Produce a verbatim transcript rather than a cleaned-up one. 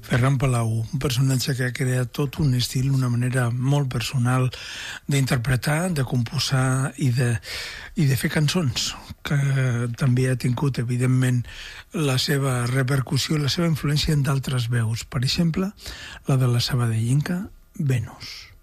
Ferran Palau, un personatge que ha creat tot un estil, una manera molt personal d'interpretar, de composar i de, i de fer cançons, que també ha tingut, evidentment, la seva repercussió, la seva influència en d'altres veus. Per exemple, la de la sabadellenca Venus.